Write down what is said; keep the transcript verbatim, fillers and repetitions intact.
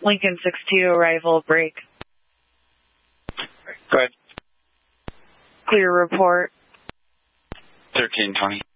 Lincoln six two, arrival, break. Go ahead. Clear report. thirteen twenty.